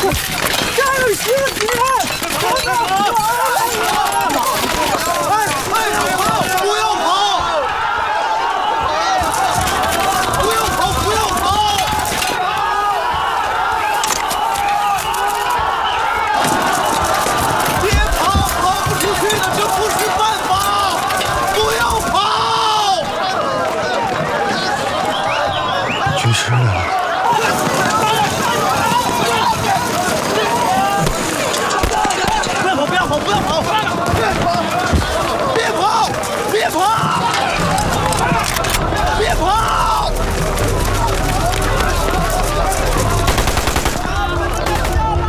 家有心死人！不要跑！不要跑！不要跑！不要跑！别跑，跑不出去的，这不是办法！不要跑！ 军师来了。 不要跑！不要跑！不要跑！